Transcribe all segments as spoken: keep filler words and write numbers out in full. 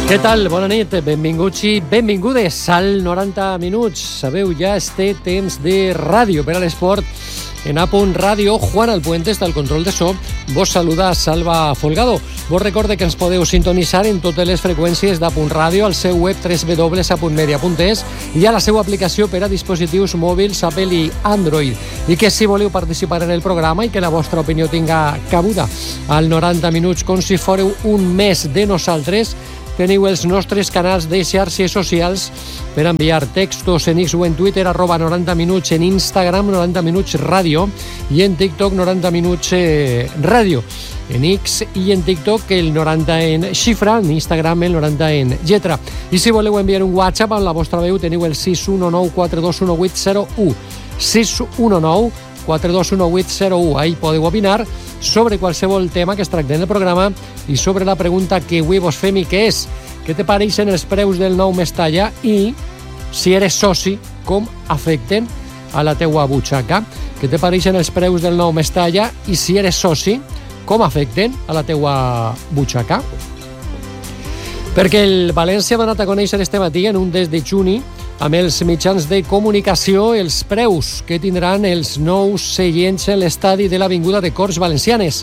Què tal? Bona nit, benvinguts i benvingudes al noranta minuts. Sabeu, ja este temps de ràdio per a l'esport en A Punt Ràdio. Juan Alpuentes, del control de so, vos saluda Salva Folgado. Vos recorde que ens podeu sintonitzar en totes les freqüències d'A Punt Ràdio al seu web w w w punt a punt media punt es i a la seva aplicació per a dispositius mòbils Apple i Android. I que si voleu participar en el programa i que la vostra opinió tinga cabuda al noranta minuts com si fóreu un mes de nosaltres, teniu els nostres canals de xarxes socials per enviar textos en X o en Twitter, arroba noranta minuts, en Instagram noranta minuts ràdio i en TikTok noranta minuts eh, ràdio. En X i en TikTok el noranta en xifra, en Instagram el noranta en lletra. I si voleu enviar un WhatsApp amb la vostra veu teniu el sis u nou quatre dos u vuit zero u. sis u nou quatre dos u vuit zero u. Ahí podeu opinar sobre qualsevol tema que es tracti en el programa i sobre la pregunta que avui vos fem i que és: què te pareixen els preus del nou Mestalla i, si eres soci, com afecten a la teua butxaca? Què te pareixen els preus del nou Mestalla i, si eres soci, com afecten a la teua butxaca? Perquè el València ha donat a conèixer este matí en un des de juni amb els mitjans de comunicació els preus que tindran els nous seients en l'estadi de l'Avinguda de Corts Valencianes.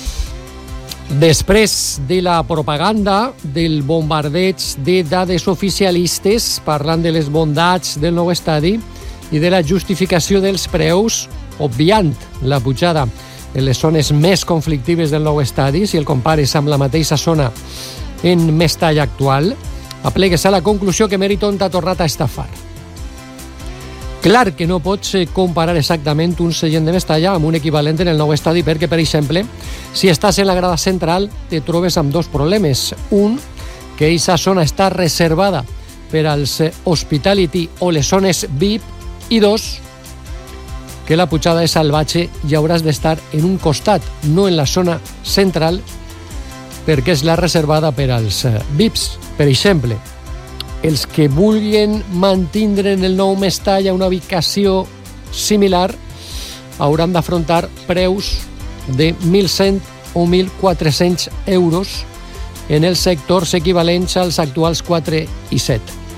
Després de la propaganda del bombardeig de dades oficialistes parlant de les bondats del nou estadi i de la justificació dels preus, obviant la pujada en les zones més conflictives del nou estadi, si el compares amb la mateixa zona en Mestalla actual, aplegues a la conclusió que Meriton t'ha tornat a estafar. Clar que no pots comparar exactament un seient de Mestalla amb un equivalent en el nou estadi perquè, per exemple, si estàs en la grada central te trobes amb dos problemes. Un, que aquesta zona està reservada per als hospitality o les zones V I P, i dos, que la pujada és salvatge i hauràs d'estar en un costat, no en la zona central, perquè és la reservada per als V I Ps. Per exemple, els que vulguin mantindre en el nou Mestalla una ubicació similar hauran d'afrontar preus de mil cent o mil quatre-cents euros en els sectors equivalents als actuals quatre i set.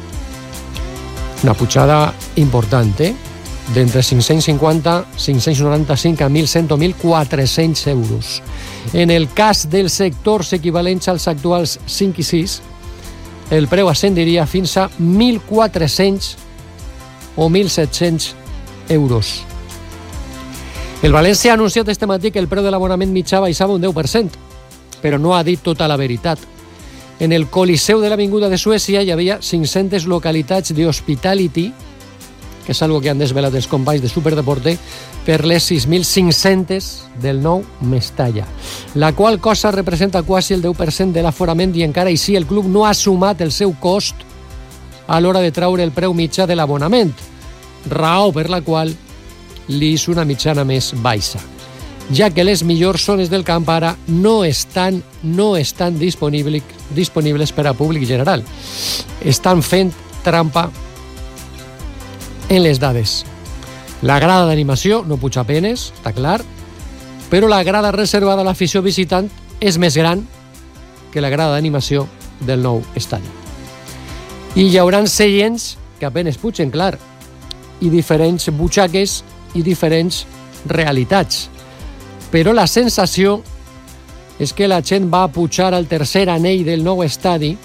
Una pujada important, eh? D'entre cinc-cents cinquanta, cinc-cents noranta-cinc a mil cent o mil quatre-cents euros. En el cas dels sectors equivalents als actuals cinc i sis, el preu ascendiria fins a mil quatre-cents o mil set-cents euros. El València ha anunciat este matí que el preu de l'abonament mitjà baixava un deu per cent, però no ha dit tota la veritat. En el Coliseu de l'Avinguda de Suècia hi havia cinc-centes localitats d'hospitality, que és algo que han desvelat els companys de Superdeporte, per les sis mil cinc-centes del nou Mestalla, la qual cosa representa quasi el deu per cent de l'aforament i encara així el club no ha sumat el seu cost a l'hora de traure el preu mitjà de l'abonament, raó per la qual li és una mitjana més baixa, ja que les millors zones del camp ara no estan, no estan disponibles, disponibles per a públic general. Estan fent trampa en les dades. La grada d'animació no puja penes, està clar, però la grada reservada a l'afició visitant és més gran que la grada d'animació del nou estadi. I hi haurà seients que apenes pugen, clar, i diferents butxaques i diferents realitats. Però la sensació és que la gent va pujar al tercer anell del nou estadi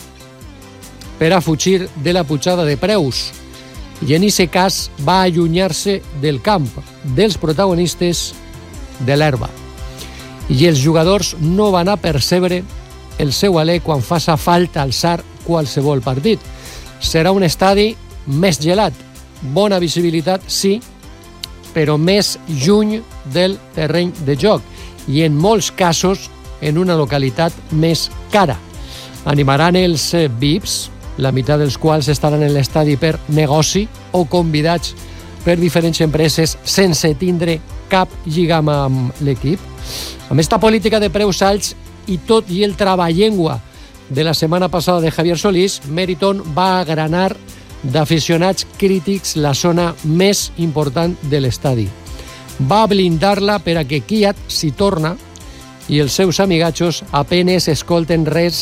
per a fugir de la pujada de preus, i en aquest cas va allunyar-se del camp, dels protagonistes, de l'herba. I els jugadors no van a percebre el seu alè quan faça falta alçar qualsevol partit. Serà un estadi més gelat, bona visibilitat, sí, però més lluny del terreny de joc i en molts casos en una localitat més cara. Animaran els V I Ps, la meitat dels quals estaran en l'estadi per negoci o convidats per diferents empreses sense tindre cap lligam amb l'equip. Amb esta política de preus alts i tot i el travallengua de la setmana passada de Javier Solís, Meriton va agranar d'aficionats crítics la zona més important de l'estadi. Va blindar-la per a que Kiat s'hi torna i els seus amigatxos apenes escolten res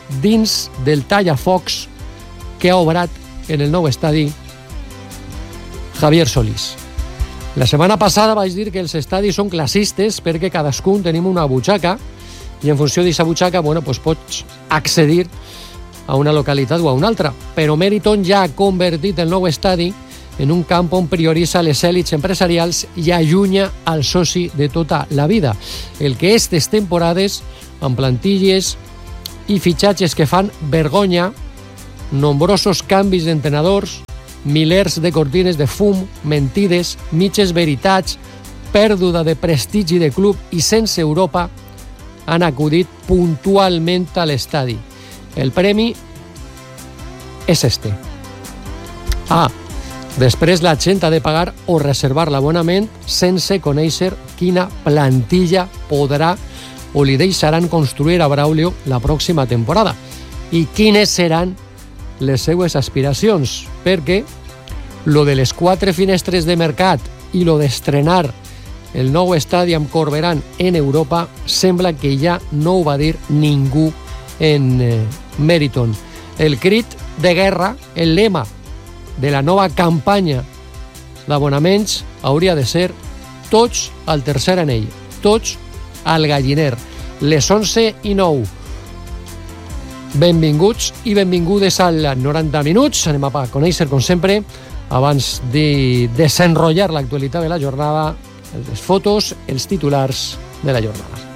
dins del tallafocs que ha obrat en el nou estadi Javier Solís. La setmana passada vaig dir que els estadis són classistes perquè cadascun tenim una butxaca i en funció d'aquesta butxaca bueno, pues pots accedir a una localitat o a una altra. Però Meriton ja ha convertit el nou estadi en un camp on prioritza les èlits empresarials i allunya al soci de tota la vida. El que estes temporades, amb plantilles i fitxatges que fan vergonya, nombrosos canvis d'entrenadors, milers de cortines de fum, mentides, mitges veritats, pèrdua de prestigi de club i sense Europa, han acudit puntualment a l'estadi. El premi és este. Ah, després la gent ha de pagar o reservar l'abonament sense conèixer quina plantilla podrà o li deixaran construir a Braulio la pròxima temporada i quines seran les seues aspiracions, perquè lo de les quatre finestres de mercat i lo d'estrenar el nou estadi amb Corberán en Europa sembla que ja no ho va dir ningú en eh, Meriton. El crit de guerra, el lema de la nova campanya d'abonaments hauria de ser tots al tercer anell, tots al galliner, les onze i nou. Benvinguts i benvingudes al noranta minuts. Anem a conèixer, com sempre, abans de desenrotllar l'actualitat de la jornada, les fotos, els titulars de la jornada.